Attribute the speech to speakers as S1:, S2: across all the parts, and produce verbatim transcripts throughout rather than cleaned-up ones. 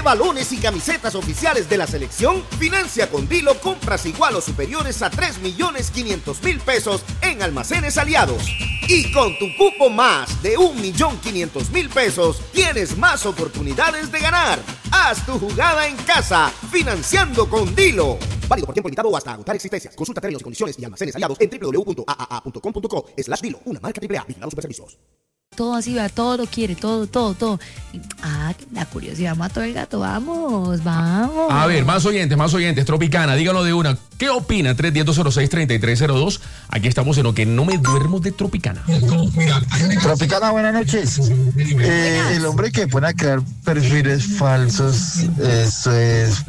S1: balones y camisetas oficiales de la selección? Financia con Dilo compras igual o superiores a tres millones quinientos mil pesos en Almacenes Aliados. Y con tu cupo más de un millón quinientos mil pesos, tienes más oportunidades de ganar. Haz tu jugada en casa, financiando con Dilo. Válido por tiempo limitado o hasta agotar existencias. Consulta términos, condiciones y almacenes aliados en w w w punto a a a punto com punto co slash Dilo. Una marca triple A. Vigilados Superservicios.
S2: Todo así, va, todo lo quiere, todo, todo, todo. Ah, la curiosidad mató el gato. Vamos, vamos.
S3: A ver, más oyentes, más oyentes. Tropicana, díganlo de una. ¿Qué opina? tres uno cero, dos cero seis, tres tres cero dos. Aquí estamos en lo que no me duermo de Tropicana.
S4: Tropicana, buenas noches. Eh, el hombre que pone a crear perfiles falsos, eso es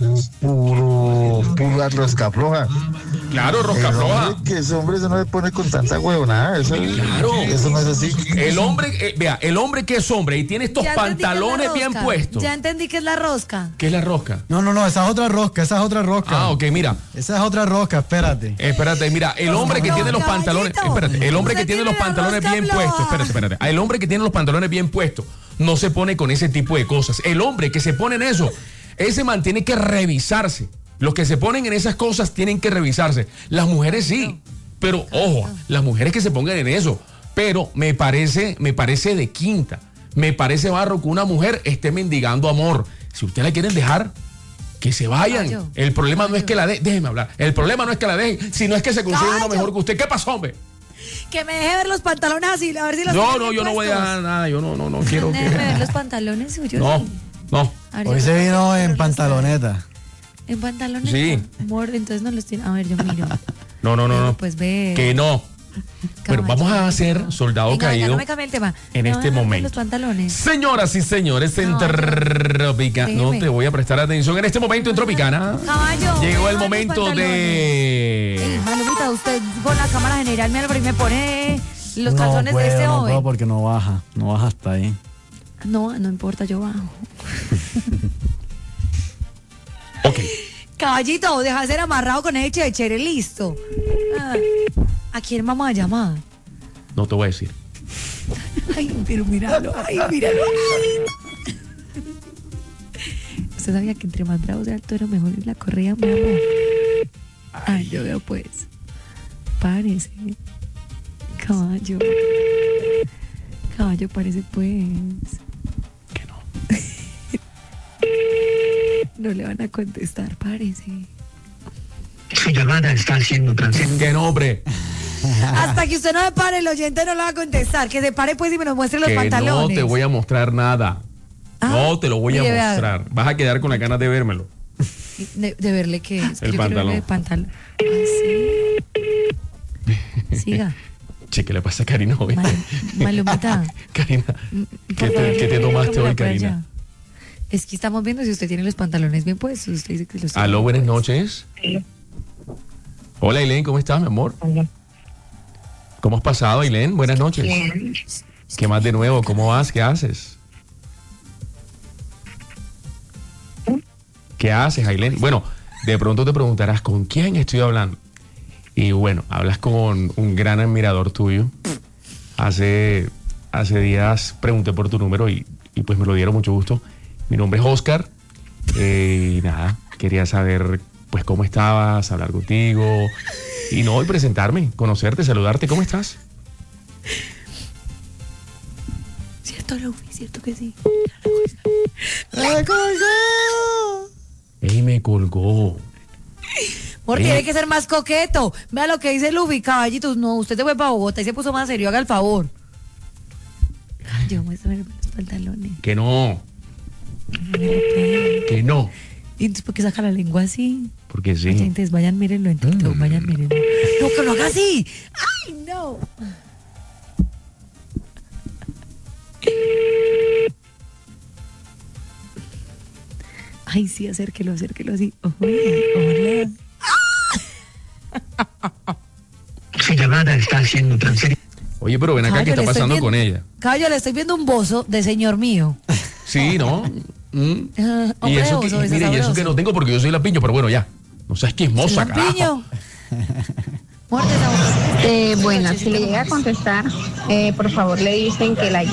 S4: puro, pura rosca floja.
S3: Claro, rosca floja.
S4: Que ese hombre eso no le pone con tanta huevonada. Eso,
S3: claro.
S4: Eso no es así.
S3: El hombre, eh, vea, el hombre que es hombre y tiene estos
S2: Ya
S3: pantalones bien puestos.
S2: Ya entendí que es la rosca.
S3: ¿Qué es la rosca?
S5: No, no, no, esa es otra rosca, esa es otra rosca.
S3: Ah, ok, mira.
S5: Esa es otra rosca, espérate.
S3: Espérate, mira, el hombre que
S2: No,
S3: tiene los
S2: caballito.
S3: pantalones, espérate, el hombre que
S2: Usted
S3: tiene los
S2: tiene la
S3: pantalones
S2: rosca
S3: bien
S2: floja.
S3: puestos, espérate, espérate. El hombre que tiene los pantalones bien puestos no se pone con ese tipo de cosas. El hombre que se pone en eso, ese man tiene que revisarse. Los que se ponen en esas cosas tienen que revisarse. Las mujeres sí, pero ojo, las mujeres que se pongan en eso. Pero me parece, me parece de quinta. Me parece barro que una mujer esté mendigando amor. Si ustedes la quieren dejar, que se vayan.
S2: Caballo.
S3: El problema no es
S2: Caballo.
S3: que la dejen, déjeme hablar. El problema no es que la dejen, sino es que se consiga uno
S2: Caballo.
S3: mejor que usted. ¿Qué pasó, hombre?
S2: Que me deje ver los pantalones así, a ver si los
S3: No,
S2: tiene
S3: no,
S2: bien
S3: yo no voy a
S2: puestos.
S3: dejar nada. Yo no, no, no quiero.
S2: Déjeme ver
S3: que-
S2: los pantalones suyos.
S3: No, no.
S2: A ver,
S5: Hoy
S2: yo
S5: se
S2: creo
S5: vino
S2: que
S5: en
S2: los-
S5: pantaloneta.
S2: ¿En pantalones?
S3: Sí.
S2: Amor, entonces no los tiene. A ver, yo miro.
S3: No, no, no, no.
S2: Pues ve.
S3: Que no. Bueno, vamos a hacer soldado
S2: Venga, venga,
S3: caído
S2: no me cambie el tema.
S3: en
S2: Me
S3: este
S2: van a ver
S3: momento.
S2: los pantalones.
S3: Señoras y señores, en
S2: No,
S3: Tropicana. No
S2: déjeme.
S3: te voy a prestar atención en este momento en Tropicana.
S2: Caballo.
S3: Llegó el
S2: me van los
S3: momento
S2: pantalones.
S3: de.
S2: Ey, Malumita, usted con la cámara general me abre y me pone los
S5: no
S2: calzones
S5: puedo,
S2: de este
S5: no
S2: joven.
S5: puedo porque no baja, no baja hasta ahí.
S2: No, no importa, yo bajo.
S3: Ok.
S2: Caballito, deja de ser amarrado con ese chechere, listo. Ah, ¿a quién vamos a llamar?
S3: No te voy a decir.
S2: Ay, pero míralo, ay, míralo. ¿Usted sabía que entre más bravo sea el toro, mejor es la correa, mi amor? Ay, yo veo pues. Párese. Caballo. Caballo, parece pues.
S3: Que no.
S2: No le van a contestar, parece.
S6: Su llamada está siendo transmitida.
S3: Que no, hombre.
S2: Hasta que usted no me pare, el oyente no le va a contestar. Que se pare pues y me nos muestre los
S3: Que
S2: pantalones.
S3: no te voy a mostrar nada.
S2: Ah,
S3: No te lo voy a
S2: mire, vea.
S3: mostrar. Vas a quedar con la ganas de vérmelo.
S2: De, de verle que es. que
S3: El
S2: yo quiero verle
S3: pantalón.
S2: de pantalón. Ah, sí. Siga.
S3: Che, ¿qué le pasa a Karina hoy?
S2: Mal- Malumita.
S3: Karina,
S2: Por
S3: ¿qué te,
S2: favor,
S3: qué te tomaste
S2: cámara
S3: hoy,
S2: para
S3: Karina?
S2: allá. Es que estamos viendo si usted tiene los pantalones bien puestos. Usted dice que los tiene
S3: Aló,
S2: bien
S3: buenas
S2: puestos.
S3: noches. Hola, Ailén, ¿cómo estás, mi amor? ¿Cómo has pasado, Ailén? Buenas noches. ¿Qué más de nuevo? ¿Cómo vas? ¿Qué haces? ¿Qué haces, Ailén? Bueno, de pronto te preguntarás, ¿con quién estoy hablando? Y bueno, hablas con un gran admirador tuyo. Hace, hace días pregunté por tu número y, y pues me lo dieron mucho gusto. Mi nombre es Oscar. Eh, y nada, quería saber pues cómo estabas, hablar contigo. Y no, y presentarme, conocerte, saludarte. ¿Cómo estás?
S2: Cierto, Luffy, cierto que sí.
S5: ¡Me colgó!
S3: Ey, me colgó.
S2: Amor,
S3: Eh.
S2: tiene que ser más coqueto. Vea lo que dice Luffy, caballitos. No, usted se fue para Bogotá y se puso más serio. Haga el favor. Ay, yo muestro los pantalones.
S3: Que no,
S2: No me lo peguen.
S3: que no.
S2: ¿Y entonces por qué saca la lengua así?
S3: Porque sí.
S2: Oyentes, vayan, mírenlo en TikTok, vayan, mírenlo. No, que lo haga así. ¡Ay, no! Ay, sí, acérquelo, acérquelo así. Oye, hola.
S6: Su llamada está siendo transmitida.
S3: Oye, pero ven acá, ¿qué está
S2: Caballo, le estoy
S3: pasando
S2: viendo-
S3: con ella?
S2: Caballo, le estoy viendo un bozo de señor mío.
S3: Sí, ¿no? Mm.
S2: Ah,
S3: Y
S2: hombre,
S3: eso que,
S2: bozo,
S3: y mire, y eso
S2: sabroso.
S3: que no tengo porque yo soy lampiño, pero bueno, ya. No seas chismosa, carajo.
S2: Lampiño. Muerde esa boca.
S7: Eh, bueno, si le llega a contestar, eh, por favor le dicen que la